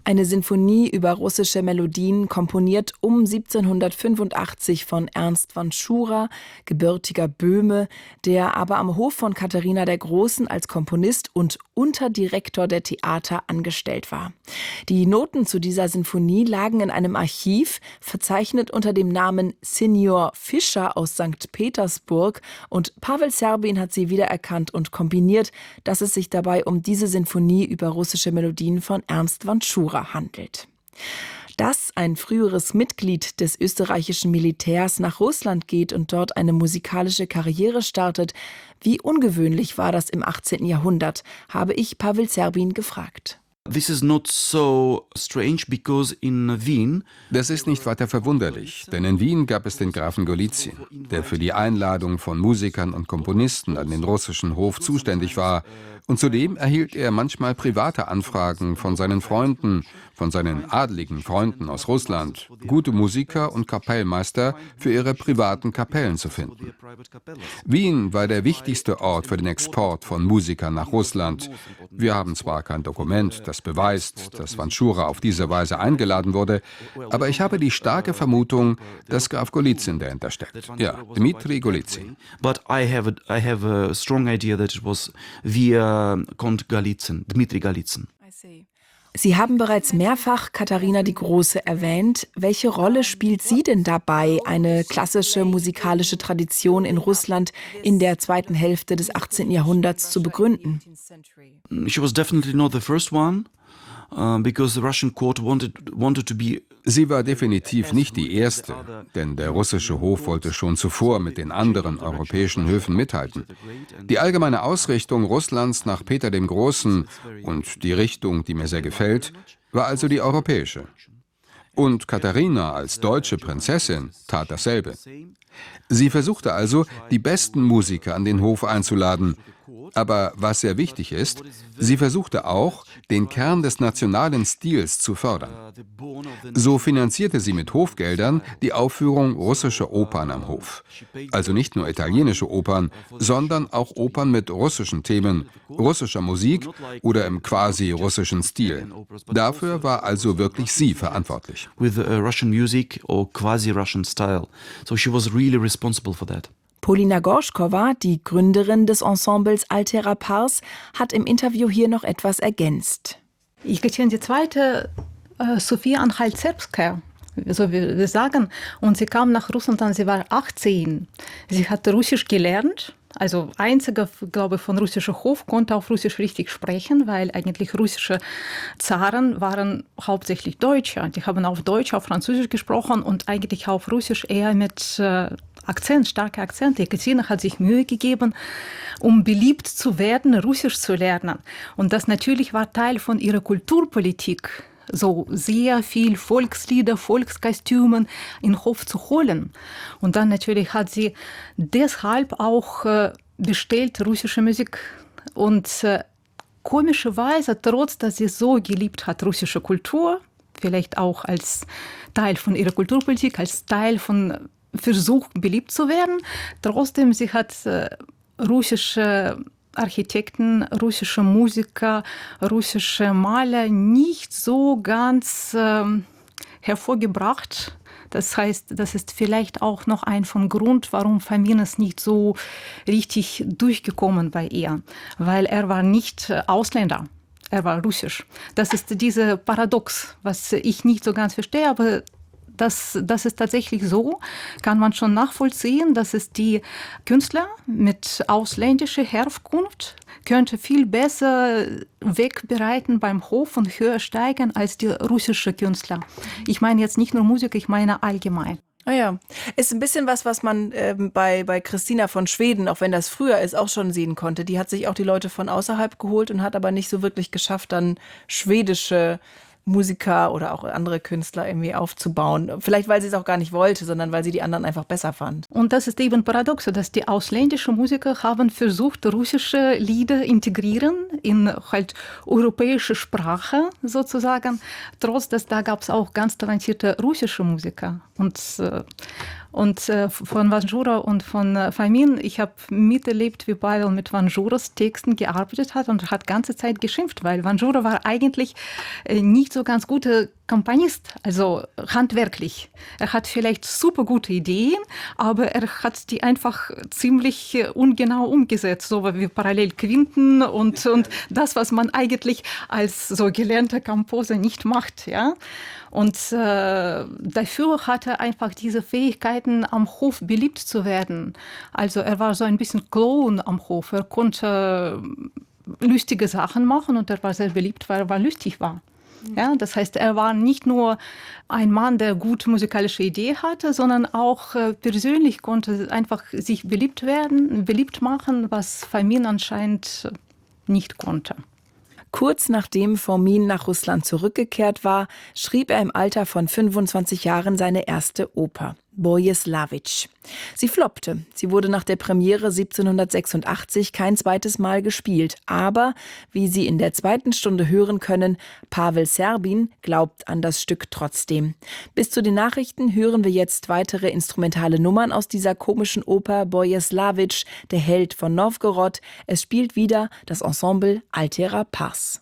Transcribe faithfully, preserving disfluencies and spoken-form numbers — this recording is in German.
Eine Sinfonie über russische Melodien, komponiert um siebzehnhundertfünfundachtzig von Ernst von Schura, gebürtiger Böhme, der aber am Hof von Katharina der Großen als Komponist und Unterdirektor der Theater angestellt war. Die Noten zu dieser Sinfonie lagen in einem Archiv, verzeichnet unter dem Namen Senior Fischer aus Sankt Petersburg, und Pawel Serbin hat sie wiedererkannt und kombiniert, dass es sich dabei um diese Sinfonie über russische Melodien von Ernst von Schura handelt. Dass ein früheres Mitglied des österreichischen Militärs nach Russland geht und dort eine musikalische Karriere startet, wie ungewöhnlich war das im achtzehnten Jahrhundert, habe ich Pawel Serbin gefragt. This is not so strange because in Wien. Das ist nicht weiter verwunderlich, denn in Wien gab es den Grafen Golizyn, der für die Einladung von Musikern und Komponisten an den russischen Hof zuständig war. Und zudem erhielt er manchmal private Anfragen von seinen Freunden, von seinen adligen Freunden aus Russland, gute Musiker und Kapellmeister für ihre privaten Kapellen zu finden. Wien war der wichtigste Ort für den Export von Musikern nach Russland. Wir haben zwar kein Dokument, das beweist, dass von Schura auf diese Weise eingeladen wurde, aber ich habe die starke Vermutung, dass Graf Golizyn dahinter steckt. Ja, Dmitri Golizyn. But I have a, I have a strong idea that it was via Count Golizyn, Dmitri Golizyn. Sie haben bereits mehrfach Katharina die Große erwähnt. Welche Rolle spielt sie denn dabei, eine klassische musikalische Tradition in Russland in der zweiten Hälfte des achtzehnten Jahrhunderts zu begründen? She was definitely not the first one, uh, because the Russian court wanted wanted to be. Sie war definitiv nicht die erste, denn der russische Hof wollte schon zuvor mit den anderen europäischen Höfen mithalten. Die allgemeine Ausrichtung Russlands nach Peter dem Großen und die Richtung, die mir sehr gefällt, war also die europäische. Und Katharina als deutsche Prinzessin tat dasselbe. Sie versuchte also, die besten Musiker an den Hof einzuladen. Aber was sehr wichtig ist, sie versuchte auch, den Kern des nationalen Stils zu fördern. So finanzierte sie mit Hofgeldern die Aufführung russischer Opern am Hof. Also nicht nur italienische Opern, sondern auch Opern mit russischen Themen, russischer Musik oder im quasi russischen Stil. Dafür war also wirklich sie verantwortlich. With uh, Russian music or quasi-Russian style. So she was really responsible for that. Polina Gorschkova, die Gründerin des Ensembles Altera Pars, hat im Interview hier noch etwas ergänzt. Jekaterina die Zweite. Äh, Sophia Anhalt-Zerbskaja, so wie wir sagen, und sie kam nach Russland, dann sie war achtzehn. Sie hat Russisch gelernt. Also einziger, glaube ich, von russischem Hof konnte auf Russisch richtig sprechen, weil eigentlich russische Zaren waren hauptsächlich Deutsche. Die haben auf Deutsch, auf Französisch gesprochen und eigentlich auf Russisch eher mit äh, Akzent, starker Akzent. Jekaterina hat sich Mühe gegeben, um beliebt zu werden, Russisch zu lernen. Und das natürlich war Teil von ihrer Kulturpolitik. So sehr viel Volkslieder, Volkskostümen in den Hof zu holen. Und dann natürlich hat sie deshalb auch äh, bestellt russische Musik. Und äh, komischerweise, trotz dass sie so geliebt hat, russische Kultur, vielleicht auch als Teil von ihrer Kulturpolitik, als Teil von Versuch, beliebt zu werden, trotzdem sie hat äh, russische Architekten, russische Musiker, russische Maler nicht so ganz äh, hervorgebracht. Das heißt, das ist vielleicht auch noch ein von Grund, warum Faminas nicht so richtig durchgekommen bei ihr, weil er war nicht Ausländer, er war russisch. Das ist diese Paradox, was ich nicht so ganz verstehe, aber Das, das ist tatsächlich so, kann man schon nachvollziehen, dass es die Künstler mit ausländischer Herkunft könnte viel besser wegbereiten beim Hof und höher steigen als die russischen Künstler. Ich meine jetzt nicht nur Musik, ich meine allgemein. Ah ja, ist ein bisschen was, was man ähm, bei, bei Christina von Schweden, auch wenn das früher ist, auch schon sehen konnte. Die hat sich auch die Leute von außerhalb geholt und hat aber nicht so wirklich geschafft, dann schwedische Musiker oder auch andere Künstler irgendwie aufzubauen. Vielleicht, weil sie es auch gar nicht wollte, sondern weil sie die anderen einfach besser fand. Und das ist eben paradox, dass die ausländischen Musiker haben versucht, russische Lieder integrieren in halt europäische Sprache sozusagen. Trotz dass da gab es auch ganz talentierte russische Musiker. Und äh, Und äh, von Vanjura und von äh, Faymin, ich habe miterlebt, wie Pavel mit Vanjuras Texten gearbeitet hat und hat ganze Zeit geschimpft, weil Vanjura war eigentlich äh, nicht so ganz guter Komponist, also handwerklich. Er hat vielleicht super gute Ideen, aber er hat die einfach ziemlich äh, ungenau umgesetzt, so wie Parallelquinten und, und das, was man eigentlich als so gelernter Komposer nicht macht, ja. Und äh, dafür hatte er einfach diese Fähigkeiten, am Hof beliebt zu werden. Also er war so ein bisschen Clown am Hof. Er konnte lustige Sachen machen und er war sehr beliebt, weil er war lustig war. Ja, das heißt, er war nicht nur ein Mann, der gute musikalische Idee hatte, sondern auch äh, persönlich konnte einfach sich beliebt werden, beliebt machen, was Faymin anscheinend nicht konnte. Kurz nachdem Fomin nach Russland zurückgekehrt war, schrieb er im Alter von fünfundzwanzig Jahren seine erste Oper, Boleslawiec. Sie floppte. Sie wurde nach der Premiere siebzehnhundertsechsundachtzig kein zweites Mal gespielt. Aber, wie Sie in der zweiten Stunde hören können, Pavel Serbin glaubt an das Stück trotzdem. Bis zu den Nachrichten hören wir jetzt weitere instrumentale Nummern aus dieser komischen Oper Boleslawiec, der Held von Nowgorod. Es spielt wieder das Ensemble Altera Pars.